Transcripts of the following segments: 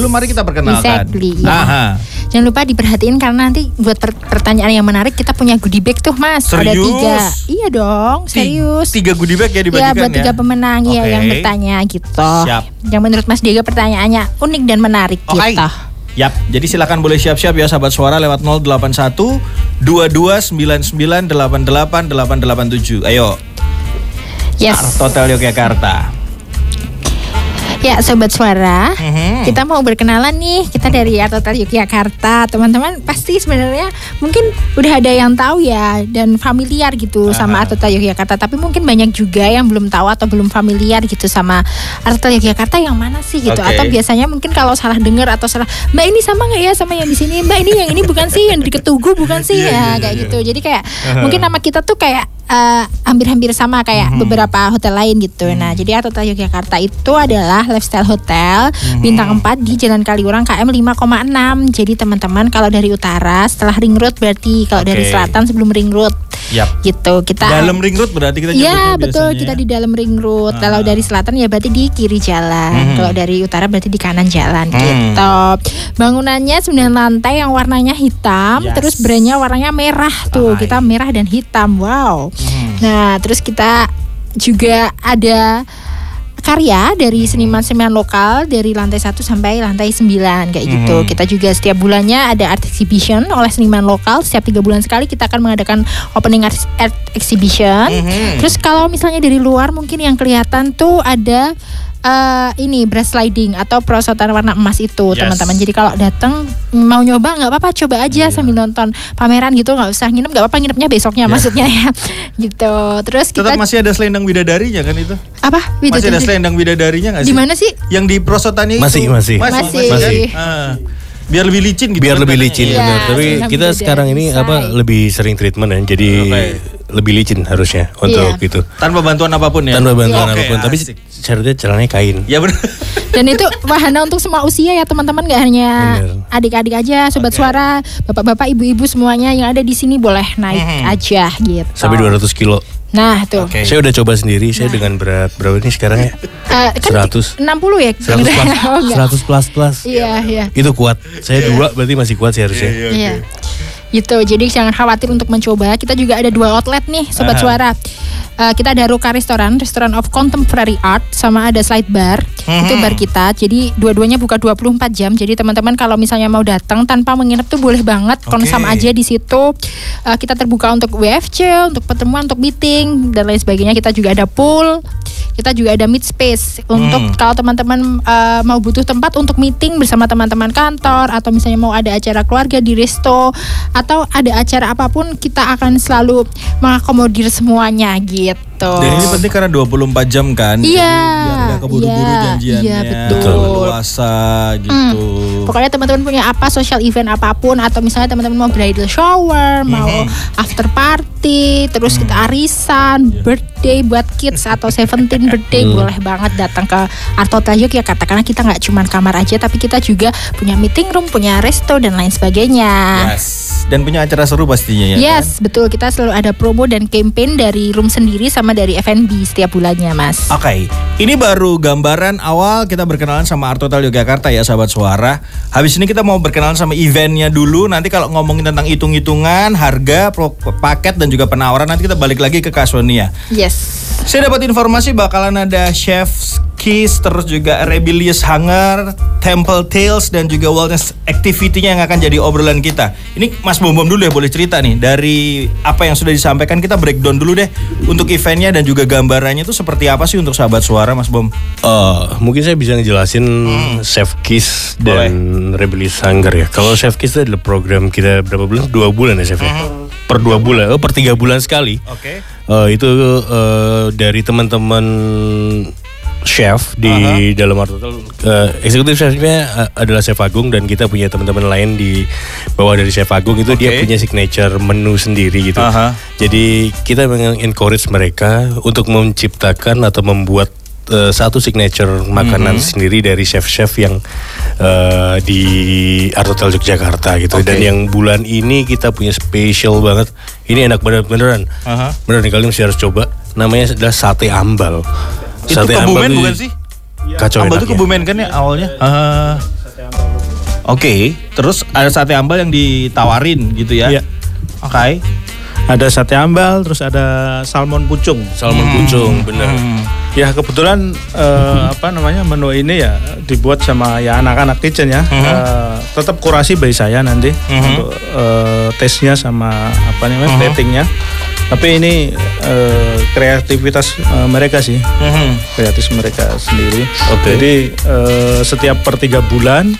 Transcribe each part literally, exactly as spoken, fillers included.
dulu, mari kita perkenalkan. Exactly, ya. Aha. Jangan lupa diperhatiin karena nanti buat per- pertanyaan yang menarik kita punya goodie bag tuh Mas. Serius? Ada tiga. Iya dong, serius. Tiga goodie bag ya dibagikan ya? Ya buat tiga pemenang Oke. ya yang bertanya gitu. Siap. Yang menurut Mas Diego pertanyaannya unik dan menarik Oke. gitu. Yap, jadi silakan boleh siap-siap ya sahabat suara lewat nol delapan satu dua dua sembilan sembilan delapan delapan delapan delapan tujuh. Ayo. Yes. Artotel Yogyakarta. Ya Sobat Suara, Mhm. kita mau berkenalan nih. Kita dari Artotel Yogyakarta. Teman-teman pasti sebenarnya mungkin udah ada yang tahu ya dan familiar gitu Aha. sama Artotel Yogyakarta. Tapi mungkin banyak juga yang belum tahu atau belum familiar gitu sama Artotel Yogyakarta yang mana sih gitu. Oke. Atau biasanya mungkin kalau salah dengar atau salah, Mbak ini sama nggak ya sama yang di sini? Mbak ini yang ini bukan sih, yang di Ketugu bukan sih? Iya, Ya iya, kayak iya. gitu. Jadi kayak mungkin nama kita tuh kayak eh, hampir-hampir sama kayak Mhm. beberapa hotel lain gitu. Nah, jadi Artotel Yogyakarta itu adalah lifestyle hotel bintang empat di Jalan Kaliurang K M lima koma enam. Jadi teman-teman kalau dari utara setelah ring road berarti kalau dari Oke. selatan sebelum ring road. Yap. Gitu. Kita Dalam ring road berarti kita Iya nyebutnya betul, biasanya kita ya? di dalam ring road. Ah. Kalau dari selatan ya berarti di kiri jalan. Mhm. Kalau dari utara berarti di kanan jalan Hmm. gitu. Bangunannya sembilan lantai yang warnanya hitam, Yes. terus brandnya warnanya merah tuh. Hai. Kita merah dan hitam. Wow. Mhm. Nah, terus kita juga ada karya dari seniman-seniman lokal dari lantai satu sampai lantai sembilan kayak gitu. Mhm. Kita juga setiap bulannya ada art exhibition oleh seniman lokal. Setiap tiga bulan sekali kita akan mengadakan opening art, art exhibition. Mhm. Terus kalau misalnya dari luar mungkin yang kelihatan tuh ada eh, ini brush sliding atau perosotan warna emas itu Yes. teman-teman. Jadi kalau datang mau nyoba nggak apa-apa, coba aja sambil nonton pameran gitu, nggak usah nginep, nggak apa-apa nginepnya besoknya maksudnya ya gitu. Terus kita Tetap masih ada selendang bidadarinya kan itu? apa? Masih ada Bidadari. selendang bidadarinya nggak sih? Di mana sih? Yang di perosotannya Masih, itu? masih. Masih. Masih. Ah. Biar lebih licin gitu. Biar kan lebih katanya. licin Iya, benar. Tapi selendang kita bidadari, sekarang ini say. apa lebih sering treatment ya. Jadi Oke. lebih licin harusnya untuk Iya. itu. Tanpa bantuan apapun ya. Tanpa bantuan Oke, apapun. Tapi asik. syaratnya celananya kain. Ya benar. Dan itu wahana untuk semua usia ya teman-teman, nggak hanya Bener. adik-adik aja, sobat Oke. suara, bapak-bapak, ibu-ibu semuanya yang ada di sini boleh naik Mhm. aja gitu. Sampai dua ratus kilo. Nah tuh. Oke. Saya udah coba sendiri. Saya dengan berat berapa ini sekarang ya? Eh, kan seratus. enam puluh ya? seratus plus. Oh, enggak. seratus plus plus. Iya, iya. Itu kuat. Saya dua berarti masih kuat sih harusnya. Iya. Gitu. Jadi jangan khawatir untuk mencoba. Kita juga ada dua outlet nih, sobat Aha. suara. Eh, kita ada Ruka Restoran, Restoran of Contemporary Art, sama ada Slide Bar. Itu bar kita. Jadi dua-duanya buka dua puluh empat jam. Jadi teman-teman kalau misalnya mau datang tanpa menginap tuh boleh banget, konsum Oke. aja di situ. Eh, kita terbuka untuk W F C, untuk pertemuan, untuk meeting dan lain sebagainya. Kita juga ada pool. Kita juga ada meet space untuk Hmm. kalau teman-teman uh, mau butuh tempat untuk meeting bersama teman-teman kantor, atau misalnya mau ada acara keluarga di resto, atau ada acara apapun, kita akan selalu mengakomodir semuanya gitu. Dan ini penting karena dua puluh empat jam kan. Iya, Jadi biar nggak keburu-buru iya, janjiannya. iya, betul. Leluasa gitu. Pokoknya teman-teman punya apa social event apapun, atau misalnya teman-teman mau bridal shower, mau after party, terus kita arisan, birthday buat kids atau seventeen birthday, boleh banget datang ke Artotel Yogyakarta karena kita nggak cuma kamar aja, tapi kita juga punya meeting room, punya resto dan lain sebagainya. Yes. Dan punya acara seru pastinya ya. Yes, betul. Kita selalu ada promo dan campaign dari room sendiri sama dari F and B setiap bulannya, Mas. Oke, ini baru gambaran awal kita berkenalan sama Artotel Yogyakarta ya sahabat suara. Habis ini kita mau berkenalan sama eventnya dulu. Nanti kalau ngomongin tentang hitung-hitungan, harga, pro- paket dan juga penawaran, nanti kita balik lagi ke Kak Sonia. Yes. Saya dapat informasi bakalan ada Chef Kiss, terus juga Rebellious Hunger, Temple Tales, dan juga Wellness Activity-nya yang akan jadi obrolan kita. Ini Mas Bom Bom dulu ya, boleh cerita nih dari apa yang sudah disampaikan, kita breakdown dulu deh untuk eventnya dan juga gambarannya itu seperti apa sih untuk sahabat suara, Mas Bom? Eh, mungkin saya bisa ngejelasin Chef Kiss dan Rebellious Hunger ya. Kalau Chef Kiss itu adalah program kita berapa bulan? Dua bulan ya Chef ya? Per dua bulan, oh per tiga bulan sekali. Oke. Eh, itu eh, dari teman-teman chef di Aha. dalam Artotel. Uh, eksekutif chefnya uh, adalah Chef Agung, dan kita punya teman-teman lain di bawah dari Chef Agung itu. Oke. Dia punya signature menu sendiri gitu. Aha. Jadi kita mengencourage mereka untuk menciptakan atau membuat uh, satu signature makanan sendiri dari chef-chef yang uh, di Artotel Yogyakarta gitu. Oke. Dan yang bulan ini kita punya spesial banget. Ini enak bener beneran. Aha. Beneran nih, kalian mesti harus coba. Namanya adalah sate ambal. Itu Kebumen bukan sih? Kacau Ambal itu enaknya. Kebumen kan ya awalnya? Ah. Oke, terus ada sate ambal yang ditawarin gitu ya? Iya. Oke. Ada sate ambal, terus ada salmon pucung. Salmon Hmm. pucung, bener. Hmm. Ya kebetulan eh, apa namanya menu ini ya dibuat sama ya anak-anak kitchen ya. Mhm. Eh, tetap kurasi by saya nanti Mhm. untuk eh, tesnya sama apa namanya Mhm. platingnya. Tapi ini eh, kreativitas eh, mereka sih, Mhm. kreatif mereka sendiri. Oke. Jadi eh, setiap per tiga bulan,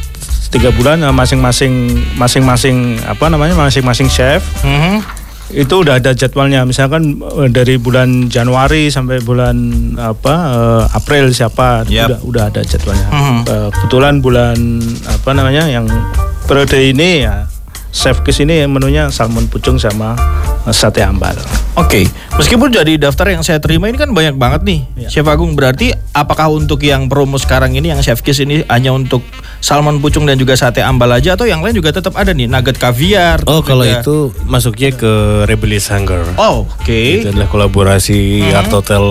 tiga bulan eh, masing-masing masing-masing apa namanya masing-masing chef Mhm. itu udah ada jadwalnya. Misalkan eh, dari bulan Januari sampai bulan apa eh, April siapa Yap. udah udah ada jadwalnya. Mhm. Eh, kebetulan bulan apa namanya yang periode ini ya chef Kis ini menunya salmon pucung sama eh, sate ambal. Oke, meskipun jadi daftar yang saya terima ini kan banyak banget nih, Ya. Chef Agung. Berarti apakah untuk yang promo sekarang ini yang Chef Kiss ini hanya untuk salmon pucung dan juga sate ambal aja, atau yang lain juga tetap ada nih, nugget kaviar? Oh, kalau juga- itu masuknya ke Rebellious Hunger. Oh, oke. Itu adalah kolaborasi Art Hotel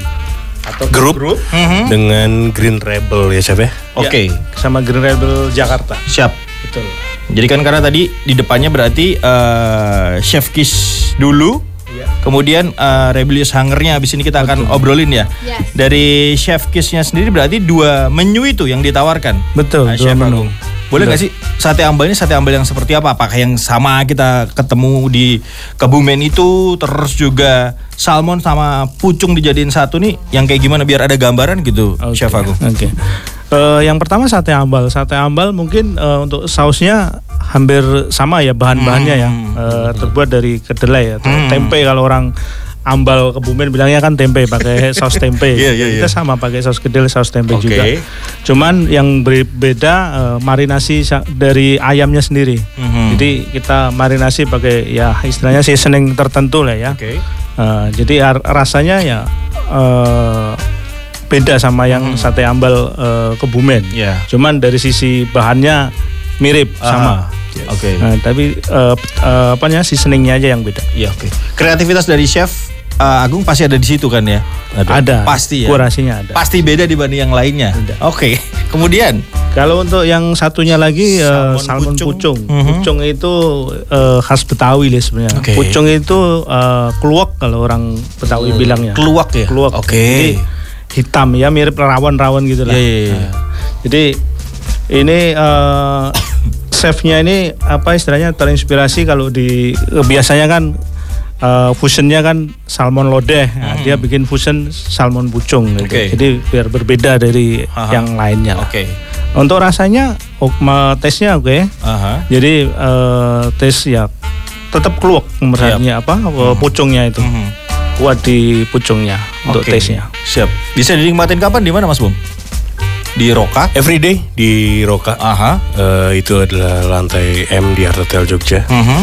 Atau Group Mhm. dengan Green Rebel ya, Chef ya? Oke, sama Green Rebel Jakarta. siap. Betul. Jadi kan karena tadi di depannya berarti eh, Chef Kiss dulu, Iya. kemudian eh, Rebellious Hunger-nya habis ini kita akan obrolin ya. Yes. Dari Chef Kiss-nya sendiri berarti dua menu itu yang ditawarkan. Betul, Nah, dua Chef menu. Agung. Boleh nggak sih sate ambal ini sate ambal yang seperti apa? Apakah yang sama kita ketemu di Kebumen itu, terus juga salmon sama pucung dijadiin satu nih, yang kayak gimana biar ada gambaran gitu, Oke. Chef Agung? Oke. Eh, yang pertama sate ambal. Sate ambal mungkin eh, untuk sausnya hampir sama ya bahan-bahannya ya. Hmm. Eh, terbuat dari kedelai atau Hmm. tempe. Kalau orang ambal Kebumen bilangnya kan tempe, pakai saus tempe. Iya, iya, Kita iya. sama pakai saus kedelai, saus tempe Oke. juga. Cuman yang berbeda eh, marinasi sa- dari ayamnya sendiri. Mhm. Jadi kita marinasi pakai ya istilahnya seasoning tertentu lah ya. Oke. Eh, jadi ar- rasanya ya eh, beda sama yang Hmm. sate ambal eh, Kebumen. Ya. Cuman dari sisi bahannya mirip sama. Aha. Oke. Nah, tapi eh, eh, apa ya seasoningnya aja yang beda. Iya, oke. Kreativitas dari Chef eh, Agung pasti ada di situ kan ya? Ada. Pasti ya. Kurasinya ada. Pasti beda dibanding yang lainnya. Beda. Oke. Kemudian Kalau untuk yang satunya lagi eh, Salmon salmon, pucung. pucung. Mhm. Pucung itu eh, khas Betawi lah sebenarnya. Oke. Pucung itu eh, kluwak kalau orang Betawi bilangnya. keluak ya? Keluak. Oke. Jadi hitam ya, mirip rawon-rawon gitu lah. Iya, iya, iya. Nah, jadi ini eh, chefnya ini apa istilahnya terinspirasi kalau di eh, biasanya kan eh, fusionnya kan salmon lodeh. Nah, dia bikin fusion salmon pucung gitu. Oke. Jadi biar berbeda dari Aha. yang lainnya lah. Oke. Untuk rasanya oh, ma- tesnya oke. Aha. Jadi eh, tes ya tetap keluak merahnya apa eh, pucungnya itu. Mhm. Kuat di pucungnya untuk Oke. tesnya. Siap. Bisa dinikmatin kapan, di mana Mas Bom? Di Roka? Everyday di Roka. Aha. Eh, itu adalah lantai M di Art Hotel Jogja. Mhm.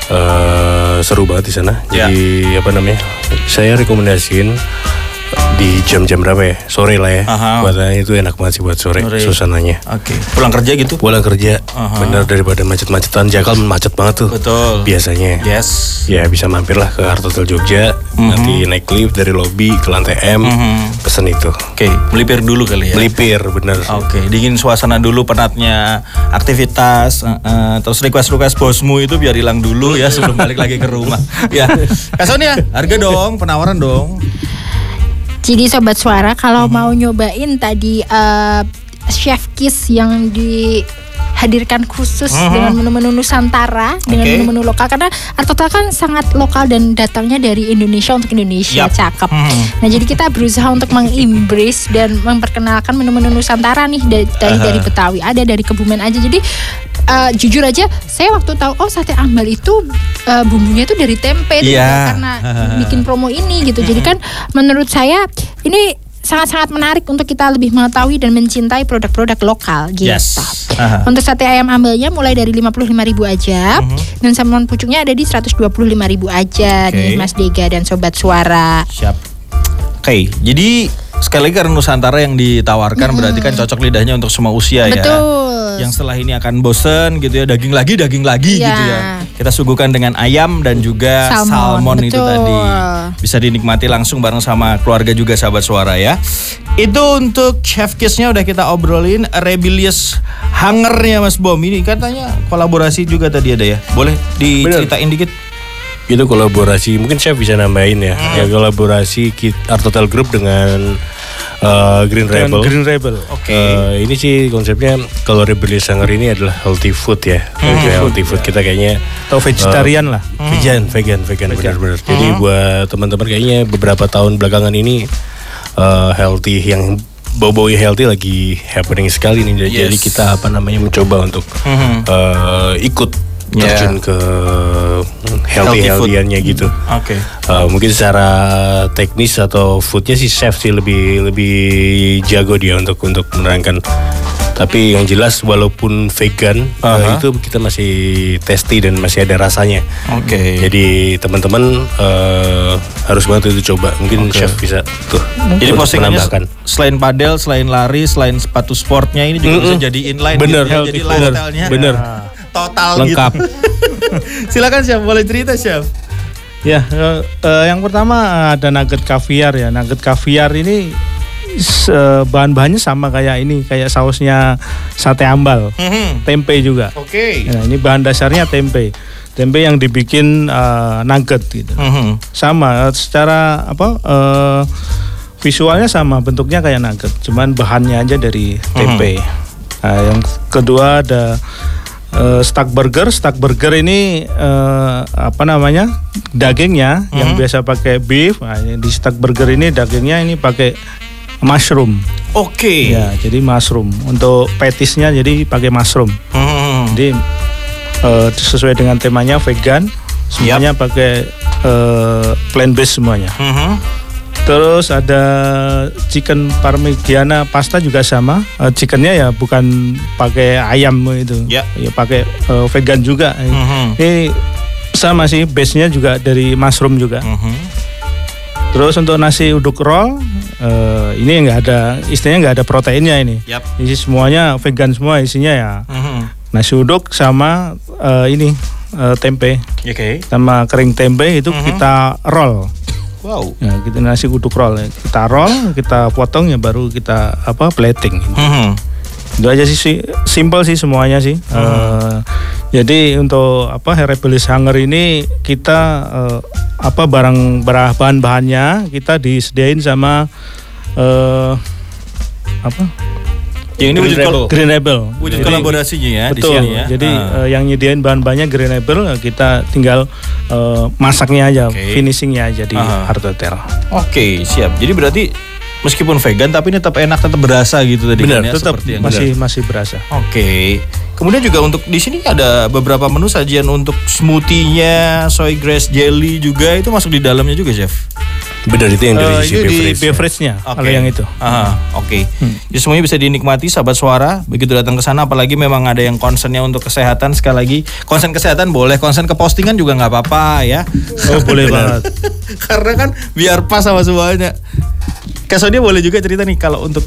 Eh, seru banget di sana. Ya. Jadi apa namanya? Saya rekomendasiin di jam-jam berapa ya? Sore lah ya. Aha. Buatnya itu enak banget sih buat sore, Sore. suasananya. Oke. Pulang kerja gitu? Pulang kerja, Aha. bener daripada macet-macetan. Jakal macet banget tuh. Betul. Biasanya. Yes. Ya bisa mampir lah ke Art Hotel Jogja. Nanti naik lift dari lobby ke lantai M. Mhm. Pesen itu. Oke, melipir dulu kali ya. Melipir bener. Oke, dingin suasana dulu, penatnya aktivitas, eh, eh, terus request-request bosmu itu biar hilang dulu ya sebelum balik lagi ke rumah. Ya, Kak Sonia, harga dong, penawaran dong. Jadi Sobat Suara, kalau mau nyobain tadi eh, Chef Kiss yang dihadirkan khusus Mhm. dengan menu-menu Nusantara, dengan Oke. menu-menu lokal, karena Art Hotel kan sangat lokal dan datangnya dari Indonesia untuk Indonesia. Yap. Cakep. Mhm. Nah, jadi kita berusaha untuk mengembrace dan memperkenalkan menu-menu Nusantara nih dari dari, Aha. dari Betawi, ada dari Kebumen aja. Jadi eh, jujur aja, saya waktu tahu oh sate ambal itu eh, bumbunya itu dari tempe tuh, Iya. karena bikin promo ini gitu. Jadi kan menurut saya ini sangat-sangat menarik untuk kita lebih mengetahui dan mencintai produk-produk lokal gitu. Yes. Aha. Untuk sate ayam ambalnya mulai dari lima puluh lima ribu aja, dan salmon pucungnya ada di seratus dua puluh lima ribu aja Oke. nih Mas Dega dan Sobat Suara. Siap. Oke, jadi sekali lagi karena Nusantara yang ditawarkan berarti kan cocok lidahnya untuk semua usia ya. Betul. yang setelah ini akan bosen gitu ya, daging lagi daging lagi Iya. gitu ya. Kita suguhkan dengan ayam dan juga Salmon, salmon, itu betul. tadi. Bisa dinikmati langsung bareng sama keluarga juga sahabat suara ya. Itu untuk Chef Kiss-nya udah kita obrolin. Rebellious Hunger-nya Mas Bom, ini katanya kolaborasi juga tadi ada ya. Boleh diceritain dikit? Itu kolaborasi, mungkin Chef bisa nambahin ya. Hmm. Ya kolaborasi Art Hotel Group dengan uh, Green Dengan Rebel. Green Rebel. Oke. Uh, ini sih konsepnya kalau Rebellious Hunger ini adalah healthy food ya. Hmm. Healthy food kita kayaknya Atau vegetarian uh, lah. Vegan, vegan, vegan benar-benar. Jadi Hmm. buat teman-teman kayaknya beberapa tahun belakangan ini uh, healthy yang bau-bau healthy lagi happening sekali nih. Jadi Yes. kita apa namanya mencoba untuk Hmm. uh, ikut Yeah. terjun ke Healthy healthy food. healthyannya gitu. Oke. Uh, mungkin secara teknis atau foodnya sih chef sih lebih lebih jago dia untuk untuk menerangkan. Tapi yang jelas walaupun vegan uh, Aha. itu kita masih tasty dan masih ada rasanya. Oke. Jadi teman-teman uh, harus banget itu coba. Mungkin Oke. chef bisa tuh. Jadi untuk postingannya menambahkan. selain padel, selain lari, selain sepatu sportnya ini juga Mm-mm. bisa jadi inline Bener, gitu ya. healthy, Jadi bener, lifestyle-nya bener. total Lengkap. gitu. Silakan Chef, boleh cerita Chef. Ya, eh, eh, yang pertama ada nugget kaviar ya. Nugget kaviar ini se- bahan-bahannya sama kayak ini, kayak sausnya sate ambal, tempe juga. Oke. Nah, ini bahan dasarnya tempe. Tempe yang dibikin eh, nugget gitu. Sama eh, secara apa eh, visualnya sama, bentuknya kayak nugget, cuman bahannya aja dari tempe. Nah, yang kedua ada uh, stuck burger. Stuck burger ini uh, apa namanya, dagingnya yang biasa pakai beef. Nah, di stuck burger ini dagingnya ini pakai mushroom. Oke. Ya, jadi mushroom. Untuk petisnya jadi pakai mushroom. Hmm. Jadi uh, sesuai dengan temanya vegan, semuanya pakai uh, plant based semuanya. Mhm. Terus ada chicken parmigiana pasta juga sama. Uh, chickennya ya bukan pakai ayam itu, Ya. ya pakai uh, vegan juga. Mhm. Ini sama sih, base-nya juga dari mushroom juga. Mhm. Terus untuk nasi uduk roll, uh, ini nggak ada, istilahnya nggak ada proteinnya ini. Yap. Isi semuanya vegan semua isinya ya. Mhm. Nasi uduk sama uh, ini uh, tempe, Oke. sama kering tempe itu Mhm. kita roll. Wow. Ya, kita nasi uduk roll ya. Kita roll, kita potong ya, baru kita apa plating. Mhm. Itu aja sih, si- simple sih semuanya sih. Eh, jadi untuk apa Rebellious Hunger ini kita eh, apa barang barang bahan-bahannya kita disediain sama eh, apa Yang ini wujud Green kol- Green Rebel. wujud Jadi- kolaborasinya ya di Betul. sini ya. Jadi Ah. eh, yang nyediain bahan-bahannya Green Rebel, eh, kita tinggal eh, masaknya aja, Oke. finishingnya aja di Aha. Art Hotel. Oke, siap. Jadi berarti meskipun vegan tapi ini tetap enak, tetap berasa gitu tadi Benar, kan ya, Tetap seperti yang masih masih berasa. Oke. Kemudian juga untuk di sini ada beberapa menu sajian untuk smoothie-nya, soy grass jelly juga itu masuk di dalamnya juga, Chef. Benar, itu yang dari Eh, sisi itu di beverage. beverage-nya kalau yang itu. Aha, oke. Jadi semuanya bisa dinikmati sahabat suara begitu datang ke sana, apalagi memang ada yang concernnya untuk kesehatan. Sekali lagi, concern kesehatan boleh, concern ke postingan juga nggak apa-apa ya. Oh, boleh banget. Karena kan biar pas sama semuanya. Kak Sonia boleh juga cerita nih kalau untuk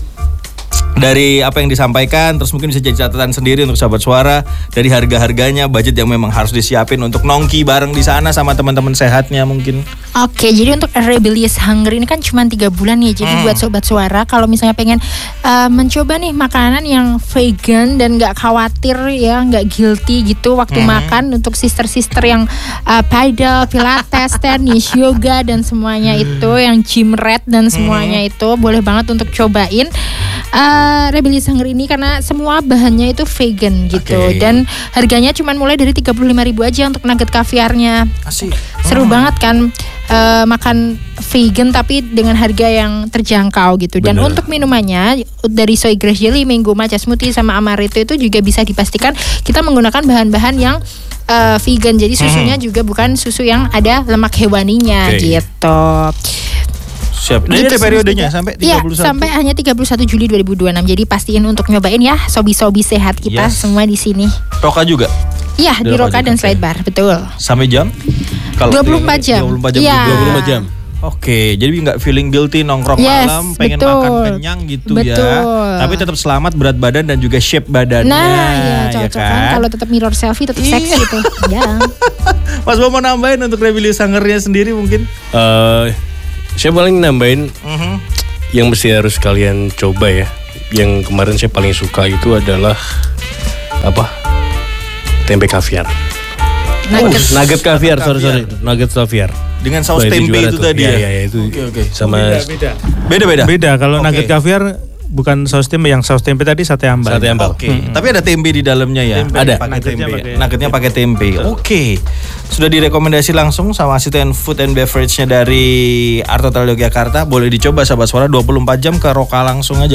dari apa yang disampaikan, terus mungkin bisa jadi catatan sendiri untuk sahabat suara dari harga-harganya, budget yang memang harus disiapin untuk nongki bareng di sana sama teman-teman sehatnya mungkin. Oke, jadi untuk Rebellious Hunger ini kan cuma tiga bulan nih. Jadi Hmm. buat sobat suara, kalau misalnya pengen uh, mencoba nih makanan yang vegan dan nggak khawatir ya, nggak guilty gitu waktu Hmm. makan, untuk sister-sister yang uh, paddle, pilates, tenis, yoga dan semuanya itu, yang gym rat dan semuanya itu boleh banget untuk cobain uh, Rebellious Hunger ini karena semua bahannya itu vegan gitu. Oke. Dan harganya cuma mulai dari tiga puluh lima ribu aja untuk nugget kaviarnya. Asik. Seru banget kan eh, makan vegan tapi dengan harga yang terjangkau gitu. Dan Bener. untuk minumannya dari soy grass jelly, mango matcha smoothie sama amaretto itu juga bisa dipastikan kita menggunakan bahan-bahan yang eh, vegan. Jadi susunya juga bukan susu yang ada lemak hewaninya Oke. gitu. Siap. Dan Gitu ada sih, periodenya Mas. sampai Iya, tiga puluh satu. sampai hanya tiga puluh satu Juli dua ribu dua puluh enam. Jadi pastiin untuk nyobain ya sobi-sobi sehat kita Yes. semua di sini. Roka juga Iya, Di di Roka Roka dan juga, Slide Bar, betul. sampai jam? dua puluh empat jam. dua puluh empat jam. Iya. dua puluh empat jam. Oke, jadi nggak feeling guilty nongkrong Yes, malam, pengen betul. makan kenyang gitu ya. Betul. Tapi tetap selamat berat badan dan juga shape badannya. Nah, ya cocok ya kan, kalau tetap mirror selfie tetap Iya. seksi tuh. Ya. Mas Bo mau nambahin untuk Rebellious Hunger-nya sendiri mungkin? Eh, saya paling nambahin Mhm. yang mesti harus kalian coba ya. Yang kemarin saya paling suka itu adalah apa? Tempe kaviar. Nugget. Oh, nugget kaviar, sorry Kaviar. sorry, nugget kaviar. Dengan saus Wah, tempe juara itu tuh. tadi Iya, ya. iya, iya, itu Oke, oke. sama Beda. Beda-beda. Beda kalau Oke. nugget kaviar bukan saus tempe, yang saus tempe tadi sate ambal. Sate ambal. Oke, tapi ada tempe di dalamnya ya. Tempe. Ada. Ada. Pakai Nuggetnya tempe. pakai- Nuggetnya pakai tempe. Oke. Sudah direkomendasi langsung sama asisten food and beverage-nya dari Art Hotel Yogyakarta. Boleh dicoba sahabat suara dua puluh empat jam ke Roka langsung aja.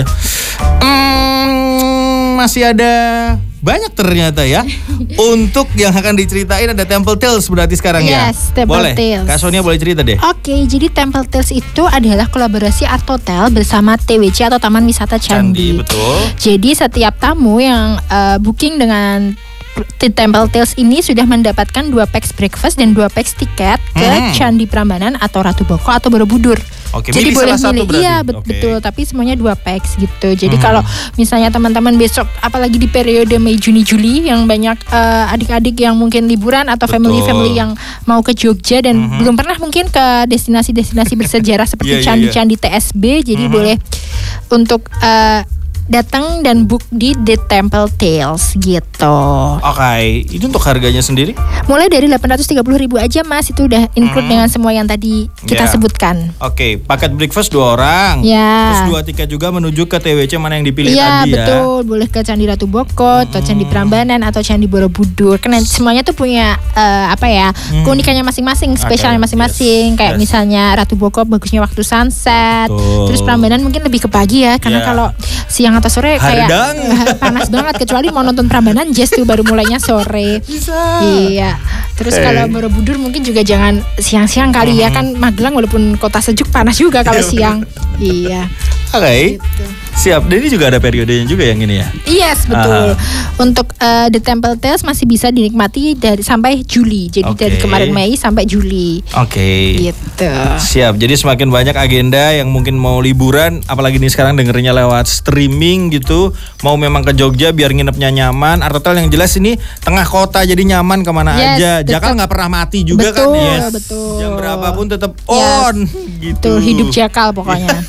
Hmm, masih ada banyak ternyata ya. Untuk yang akan diceritain ada Temple Tales berarti sekarang ya. Yes, Temple boleh. Tales. Kak Sonia boleh cerita deh. Oke, jadi Temple Tales itu adalah kolaborasi Art Hotel bersama T W C atau Taman Wisata Candi. Candi, betul. Jadi setiap tamu yang uh, booking dengan The Temple Tales ini sudah mendapatkan dua packs breakfast dan dua packs tiket ke Hmm. Candi Prambanan atau Ratu Boko atau Borobudur. Oke, Jadi milih boleh salah satu milih, berarti. iya bet- Oke. betul. Tapi semuanya dua packs gitu. Jadi Hmm. kalau misalnya teman-teman besok, apalagi di periode Mei, Juni, Juli yang banyak uh, adik-adik yang mungkin liburan atau Betul. family-family yang mau ke Jogja dan Mhm. belum pernah mungkin ke destinasi-destinasi bersejarah Iya, seperti iya, candi-candi T S B, jadi Mhm. boleh untuk uh, datang dan book di The Temple Tales gitu. Oke, itu untuk harganya sendiri? Mulai dari delapan ratus tiga puluh ribu aja Mas, itu udah include Hmm. dengan semua yang tadi kita Ya. sebutkan. Oke, paket breakfast dua orang. Ya. Terus dua tiket juga menuju ke T W C mana yang dipilih Iya tadi ya. betul, boleh ke Candi Ratu Boko, atau Candi Prambanan atau Candi Borobudur. Karena semuanya tuh punya eh, apa ya Hmm. keunikannya masing-masing, spesialnya Oke, masing-masing. yes, Kayak yes. misalnya Ratu Boko bagusnya waktu sunset, Betul. terus Prambanan mungkin lebih ke pagi ya, karena Iya. kalau siang atau sore kayak Hardang. panas banget. Kecuali mau nonton Prambanan jazz tuh baru mulainya sore. Bisa. Iya. Terus Eh. kalau Borobudur mungkin juga jangan siang-siang kali ya, kan Magelang walaupun kota sejuk panas juga kalau Iya, siang. Iya. Oke. Gitu. Siap. Dan ini juga ada periodenya juga yang ini ya. Yes betul. Ah. Untuk uh, The Temple Tales masih bisa dinikmati dari sampai Juli. Jadi Oke. dari kemarin Mei sampai Juli. Oke. Gitu. Siap. Jadi semakin banyak agenda yang mungkin mau liburan, apalagi nih sekarang dengerinnya lewat streaming gitu. Mau memang ke Jogja biar nginepnya nyaman. Art Hotel yang jelas ini tengah kota jadi nyaman kemana Yes, aja. tetap. Jakal nggak pernah mati juga Betul, kan ya. betul. Jam berapapun tetap Yes. on gitu. Betul, hidup jakal pokoknya.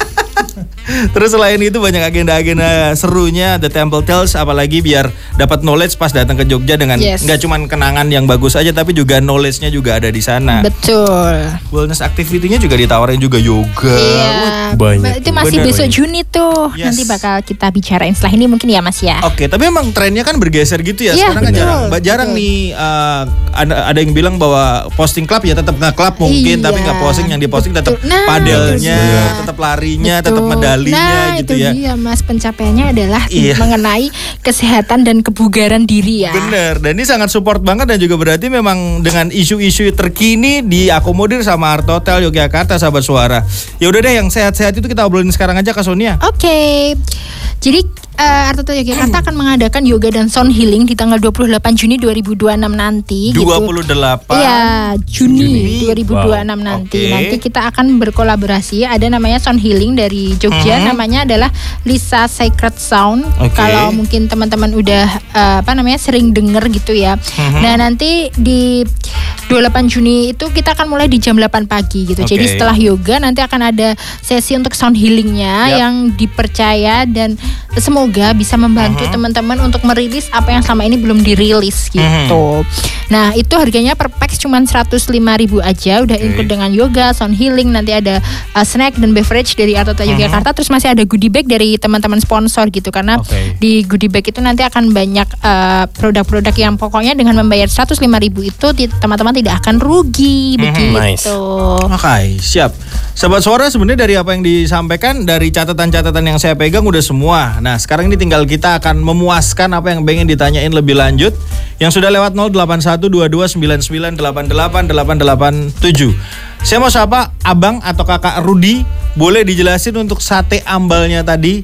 Terus selain itu banyak agenda-agenda serunya The Temple Tales, apalagi biar dapat knowledge pas datang ke Jogja dengan Yes. nggak cuman kenangan yang bagus aja tapi juga knowledge-nya juga ada di sana. Betul. Wellness activity-nya juga ditawarin juga yoga. Iya. banyak Itu tuh. masih Bener, besok banyak. Juni tuh. Yes. Nanti bakal kita bicarain setelah ini mungkin ya Mas ya. Oke, tapi emang trennya kan bergeser gitu ya. Iya, Sekarang kan betul, jarang, ba- jarang betul. nih uh, ada, ada yang bilang bahwa posting klub ya tetap nge-club mungkin, Iya, tapi nggak posting, yang diposting tetap betul. Nah, padelnya, itu dia. tetap larinya, Betul. tetap medalinya nah, gitu itu ya. dia Mas, pencapaiannya adalah Iya. mengenai kesehatan dan kebugaran diri ya. Bener, dan ini sangat support banget dan juga berarti memang dengan isu-isu terkini diakomodir sama Art Hotel Yogyakarta sahabat suara. Ya udah deh yang sehat-sehat itu kita obrolin sekarang aja Kak Sonia. Oke. Jadi uh, Art Hotel Yogyakarta akan mengadakan yoga dan sound healing di tanggal dua puluh delapan Juni dua ribu dua puluh enam nanti dua gitu. puluh delapan Iya, Juni, Juni. dua ribu dua puluh enam Wow. nanti. Oke. Nanti kita akan berkolaborasi. Ada namanya sound healing dari Jogja, Mhm. namanya adalah Lisa Sacred Sound. Oke. Kalau mungkin teman-teman udah uh, apa namanya sering denger gitu ya. Mhm. Nah, nanti di dua puluh delapan Juni itu kita akan mulai di jam delapan pagi gitu. Oke. Jadi setelah yoga nanti akan ada sesi untuk sound healingnya Yap. yang dipercaya dan semoga bisa membantu Mhm. teman-teman untuk merilis apa yang selama ini belum dirilis gitu. Nah, itu harganya per pax cuma seratus lima ribu aja, udah Oke. include dengan yoga, sound healing, nanti ada uh, snack dan beverage dari Art Hotel Mhm. Yogyakarta, terus masih ada goodie bag dari teman-teman sponsor gitu, karena Oke. di goodie bag itu nanti akan banyak uh, produk-produk yang pokoknya dengan membayar seratus lima ribu itu ti- teman-teman tidak akan rugi Mhm. begitu. Nice. Oke, siap. Sahabat suara, sebenarnya dari apa yang disampaikan, dari catatan-catatan yang saya pegang udah semua. Nah, sekarang ini tinggal kita akan memuaskan apa yang pengen ditanyain lebih lanjut. Yang sudah lewat nol delapan satu dua dua sembilan sembilan delapan delapan delapan delapan tujuh. Saya mau sapa Abang atau Kakak Rudi, boleh dijelasin untuk sate ambalnya tadi,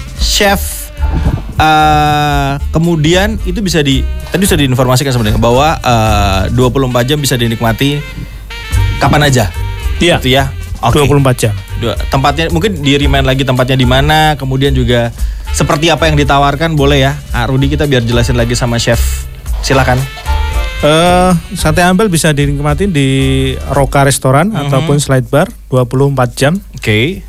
Chef. Uh, kemudian itu bisa di tadi sudah diinformasikan sebenarnya bahwa uh, dua puluh empat jam bisa dinikmati kapan aja. Iya. Gitu ya. Oke. dua puluh empat jam. Dua- Tempatnya mungkin di remind lagi tempatnya di mana, kemudian juga seperti apa yang ditawarkan boleh ya. Ah, Rudi kita biar jelasin lagi sama chef. Silakan. Eh, sate ambal bisa dinikmatin di Roka Restoran Mhm. ataupun Slide Bar dua puluh empat jam. Oke.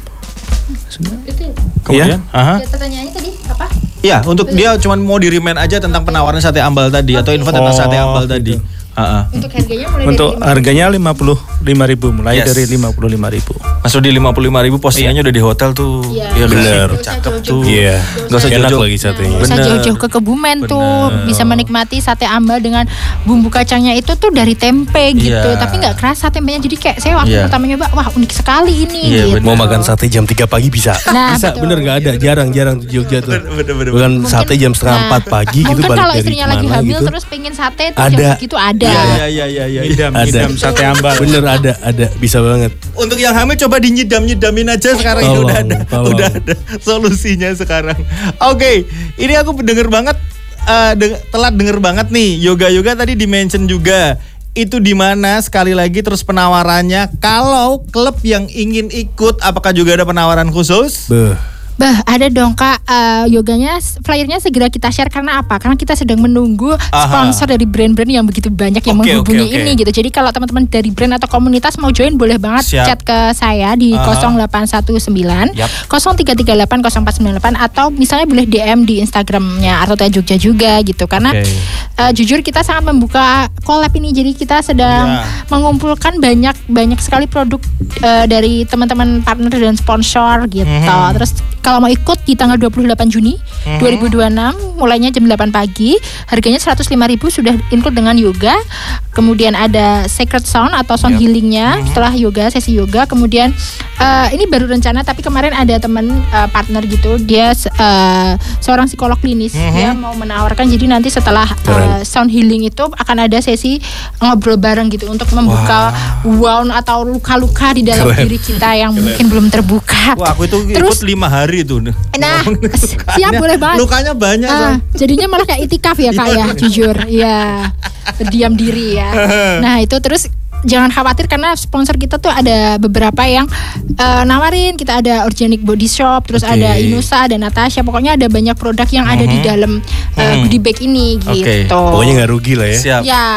Itu Kemudian, aha. ya, pertanyaannya tadi apa? Iya, untuk dia cuma mau di remind aja tentang penawaran sate ambal tadi atau info tentang Oh, sate ambal tadi. gitu. Ha-ha. Untuk harganya mulai Untuk dari harganya lima puluh lima ribu, mulai Yes. dari lima puluh lima ribu. Mas Rudi lima puluh lima ribu postingannya udah di hotel tuh. Iya. Iya, Bener. kan? Cakep tuh. Iya, Gak usah enak jauh-jauh. lagi satenya. Nggak usah Bener. jauh-jauh ke Kebumen tuh, Bener. bisa menikmati sate ambal dengan bumbu kacangnya itu tuh dari tempe gitu, Iya. tapi nggak kerasa tempenya, jadi kayak saya waktu Iya. pertama nyoba, wah unik sekali ini. Iya, gitu. bener. Mau makan sate jam tiga pagi bisa. Nah, bisa, betul. bener nggak ada, jarang-jarang di Jogja tuh. Bener, bener, Bukan Mungkin- sate jam setengah nah, empat pagi gitu mungkin balik kalau dari istrinya lagi kemana hamil gitu. terus pengen sate tuh Ada. jam segitu ada. Iya, iya, iya, iya, iya. Idam, Ada. idam sate ambal. Bener ada, ada, bisa banget. Untuk yang hamil coba dinyidam-nyidamin aja sekarang ini Tolong, udah ada, tolong. udah ada solusinya sekarang. Oke, ini aku denger banget, eh, deng- telat denger banget nih. Yoga-yoga tadi di-mention juga. Itu di mana sekali lagi terus penawarannya? Kalau klub yang ingin ikut, apakah juga ada penawaran khusus? Beuh. Bah, ada dong Kak, Eh, yoganya flyernya segera kita share karena apa? Karena kita sedang menunggu sponsor dari brand-brand yang begitu banyak yang Oke, menghubungi oke, oke. ini gitu. Jadi kalau teman-teman dari brand atau komunitas mau join boleh banget Siap. chat ke saya di Aha. nol delapan satu sembilan Yap. nol tiga tiga delapan nol empat sembilan delapan atau misalnya boleh D M di Instagramnya Artota Jogja juga gitu. Karena Oke. eh, jujur kita sangat membuka collab ini. Jadi kita sedang Ya. mengumpulkan banyak banyak sekali produk eh, dari teman-teman partner dan sponsor gitu. Mhm. Terus kalau mau ikut di tanggal dua puluh delapan Juni Mhm. dua ribu dua puluh enam mulainya jam delapan pagi, harganya seratus lima ribu sudah include dengan yoga. Kemudian ada sacred sound atau sound Yap. healingnya Mhm. setelah yoga, sesi yoga. Kemudian eh, ini baru rencana tapi kemarin ada teman eh, partner gitu, dia eh, seorang psikolog klinis, Mhm. dia mau menawarkan jadi nanti setelah Keren. eh, sound healing itu akan ada sesi ngobrol bareng gitu untuk membuka wound atau luka-luka di dalam Keren. diri kita yang mungkin belum terbuka. Wah, aku itu Terus- ikut lima hari tuh. Nah, Lukanya- siap boleh banget. Lukanya banyak. Ah, Son. jadinya malah kayak itikaf ya Kak ya, jujur. Ya, berdiam diri ya. Nah itu terus jangan khawatir karena sponsor kita tuh ada beberapa yang eh, nawarin. Kita ada Organic Body Shop, terus Oke. ada Inusa dan Natasha. Pokoknya ada banyak produk yang ada di dalam eh, Mhm. goodie bag ini Oke. gitu. Pokoknya nggak rugi lah ya. Siap. Ya,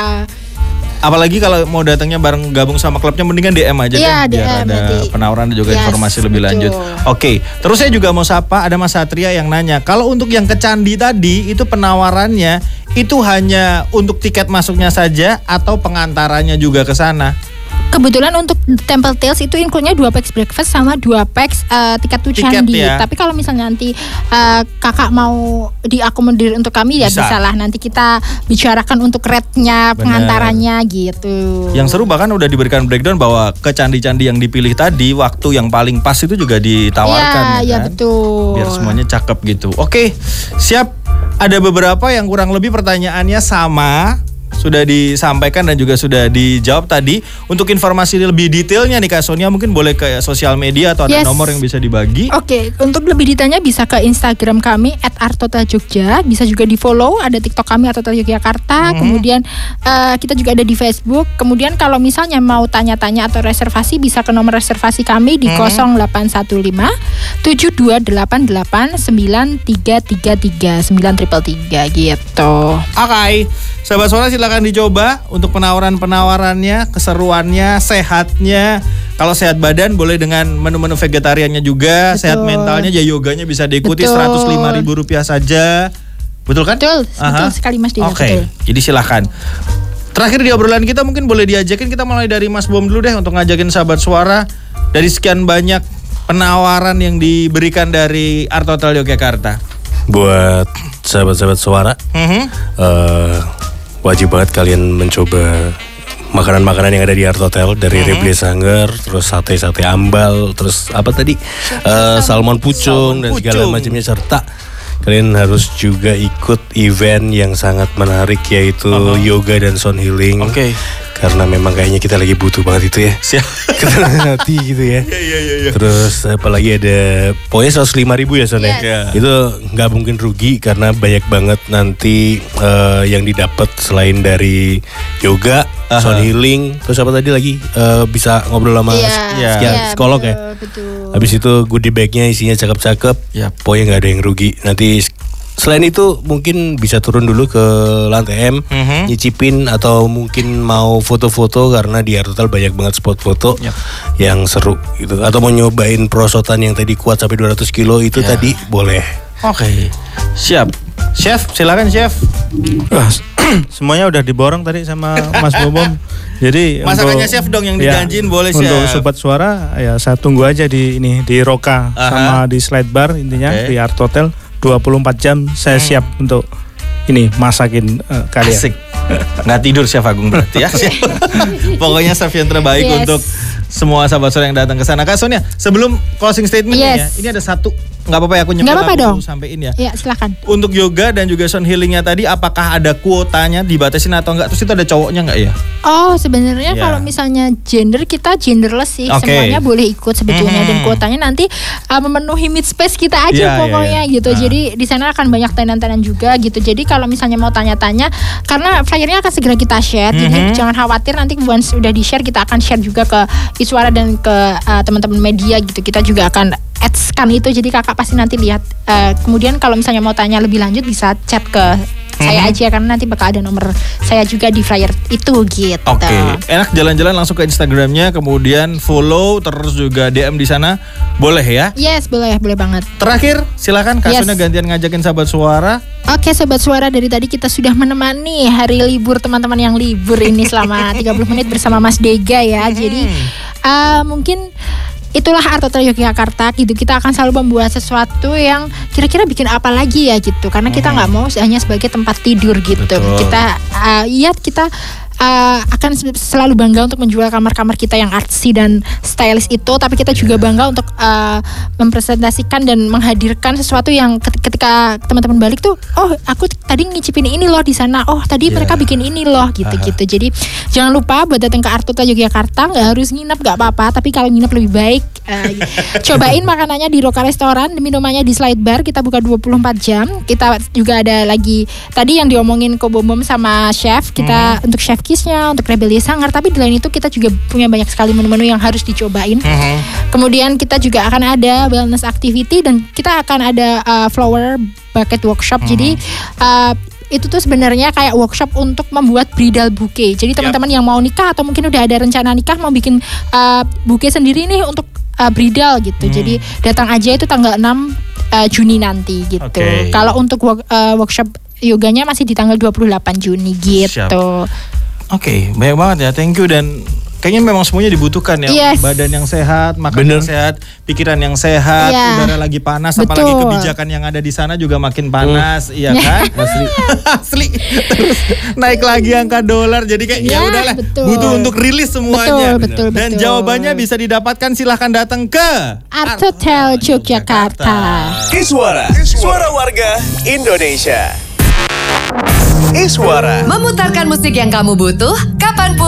Apalagi kalau mau datangnya bareng gabung sama klubnya mendingan D M aja Iya, deh biar D M ada nanti. penawaran dan juga Yes, informasi lebih betul. lanjut. Oke, terus saya juga mau sapa ada Mas Satria yang nanya, kalau untuk yang ke Candi tadi itu penawarannya itu hanya untuk tiket masuknya saja atau pengantarannya juga ke sana? kebetulan untuk Temple Tales itu include-nya dua packs breakfast sama dua packs eh, tiket to Tiket Candi. ya. Tapi kalau misalnya nanti eh, kakak mau diakomodir untuk kami ya Bisa. bisa lah. Nanti kita bicarakan untuk rate-nya, Bener. pengantarannya gitu. Yang seru bahkan udah diberikan breakdown bahwa ke candi-candi yang dipilih tadi waktu yang paling pas itu juga ditawarkan. Iya, iya kan? betul. Biar semuanya cakep gitu. Oke, siap. Ada beberapa yang kurang lebih pertanyaannya sama, sudah disampaikan dan juga sudah dijawab tadi. Untuk informasi lebih detailnya nih Kak Sonia mungkin boleh ke sosial media atau ada Yes. nomor yang bisa dibagi. Oke, untuk lebih detailnya bisa ke Instagram kami at artota jogja, bisa juga di follow, ada TikTok kami Artota Yogyakarta, Hmm. kemudian eh, kita juga ada di Facebook. Kemudian kalau misalnya mau tanya-tanya atau reservasi bisa ke nomor reservasi kami di Hmm. nol delapan satu lima tujuh dua delapan delapan sembilan tiga tiga tiga sembilan tiga tiga gitu. Oke, sahabat suara silakan dicoba untuk penawaran-penawarannya, keseruannya, sehatnya. Kalau sehat badan boleh dengan menu-menu vegetariannya juga, Betul. sehat mentalnya ya yoganya bisa diikuti Betul. seratus lima ribu rupiah saja. Betul kan? Betul, Aha. betul sekali Mas Dina, Oke, betul. jadi silahkan. Terakhir di obrolan kita mungkin boleh diajakin, kita mulai dari Mas Bom dulu deh untuk ngajakin sahabat suara dari sekian banyak penawaran yang diberikan dari Art Hotel Yogyakarta. Buat sahabat-sahabat suara, Mhm. eh, wajib banget kalian mencoba makanan-makanan yang ada di Art Hotel dari Reblis Hanger, terus sate-sate ambal, terus apa tadi Eh, salmon pucung Salmon dan segala pucung. macamnya, serta kalian harus juga ikut event yang sangat menarik yaitu yoga dan sound healing. Oke. Karena memang kayaknya kita lagi butuh banget itu ya. Siap. Ketenangan hati gitu ya. Iya iya iya. Terus apalagi ada pokoknya seratus lima ribu ya Son ya. Yes. Itu nggak mungkin rugi karena banyak banget nanti eh, yang didapat selain dari yoga, Aha. sound healing, terus apa tadi lagi uh, bisa ngobrol sama Iya, Iya. psikia- iya, psikolog betul, ya. betul. Habis itu goodie bagnya isinya cakep-cakep, Yap. pokoknya nggak ada yang rugi. Nanti selain itu mungkin bisa turun dulu ke lantai M, Mhm. nyicipin atau mungkin mau foto-foto karena di Art Hotel banyak banget spot foto Yap. yang seru gitu. Atau mau nyobain perosotan yang tadi kuat sampai dua ratus kilo itu Ya. tadi boleh. Oke. Siap. Chef, silakan chef. Wah, semuanya udah diborong tadi sama Mas Bobom. Jadi Masakannya untuk- chef dong yang ya, dijanjin boleh Untuk chef. sobat suara ya saya tunggu aja di ini di Roka Aha. sama di Slide Bar intinya Oke. di Art Hotel dua puluh empat jam saya siap untuk ini masakin eh, kalian. Asik. Nggak tidur Chef Agung berarti ya. Pokoknya chef yang terbaik Yes. untuk semua sahabat sore yang datang ke sana. Kak Sonia, sebelum closing statement ya, Yes. ini ada satu, nggak apa-apa ya aku nyempil Nggak apa-apa aku dong. sampein ya. Ya silakan. Untuk yoga dan juga sound healingnya tadi, apakah ada kuotanya dibatasin atau enggak? Terus itu ada cowoknya nggak ya? Oh sebenarnya Ya. kalau misalnya gender kita genderless sih, Oke. semuanya boleh ikut sebetulnya Mhm. dan kuotanya nanti uh, memenuhi mid space kita aja Ya, ya, pokoknya ya. gitu. Ah. Jadi di sana akan banyak tenan-tenan juga gitu. Jadi kalau misalnya mau tanya-tanya, karena flyernya akan segera kita share, Mhm. jadi jangan khawatir nanti once udah di share kita akan share juga ke Iswara dan ke uh, teman-teman media gitu. Kita juga akan ads-kan itu, jadi kakak pasti nanti lihat. Uh, kemudian kalau misalnya mau tanya lebih lanjut bisa chat ke saya aja karena nanti bakal ada nomor saya juga di flyer itu gitu. Oke, enak jalan-jalan langsung ke Instagramnya, kemudian follow, terus juga D M di sana, boleh ya? Yes, boleh, boleh banget. Terakhir, silakan Kak Yes. Sonia gantian ngajakin sahabat suara. Oke Sobat Suara, dari tadi kita sudah menemani hari libur teman-teman yang libur ini selama tiga puluh menit bersama Mas Dega ya. Jadi uh, mungkin itulah Art Hotel Yogyakarta gitu. Kita akan selalu membuat sesuatu yang kira-kira bikin apa lagi ya gitu. Karena kita nggak mau hanya sebagai tempat tidur gitu. Betul. Kita uh, iya kita uh, akan selalu bangga untuk menjual kamar-kamar kita yang artsy dan stylish itu, tapi kita juga bangga untuk uh, mempresentasikan dan menghadirkan sesuatu yang ket- ketika teman-teman balik tuh, oh aku tadi ngicipin ini loh di sana, oh tadi Yeah. mereka bikin ini loh gitu-gitu. Jadi jangan lupa buat datang ke Art Hotel Yogyakarta, nggak harus nginep nggak apa-apa, tapi kalau nginep lebih baik uh, cobain makanannya di Roka Restoran, minumannya di Slide Bar, kita buka dua puluh empat jam. Kita juga ada lagi tadi yang diomongin Ko Bom Bom sama chef kita untuk chef Kisnya, untuk Rebellious Hangar, tapi di lain itu kita juga punya banyak sekali menu-menu yang harus dicobain. Kemudian kita juga akan ada wellness activity dan kita akan ada uh, flower bucket workshop. Jadi uh, itu tuh sebenarnya kayak workshop untuk membuat bridal bouquet. Jadi teman-teman yang mau nikah atau mungkin udah ada rencana nikah mau bikin uh, bouquet sendiri nih untuk uh, bridal gitu. Jadi datang aja itu tanggal enam uh, Juni nanti gitu. Oke. Kalau untuk work- uh, workshop yoganya masih di tanggal dua puluh delapan Juni gitu. Siap. Oke, banyak banget ya. Thank you, dan kayaknya memang semuanya dibutuhkan ya. Yes. Badan yang sehat, makan Bener. yang sehat, pikiran yang sehat, Iya. udara lagi panas, Betul. apalagi kebijakan yang ada di sana juga makin panas, iya kan? Asli. Asli. Terus naik lagi angka dolar, jadi kayak ya Ya, udahlah, betul. butuh untuk rilis semuanya. Betul, betul, Dan betul. jawabannya bisa didapatkan, silahkan datang ke Art Hotel Yogyakarta. Iswara, suara warga Indonesia. Iswara. Memutarkan musik yang kamu butuh, kapanpun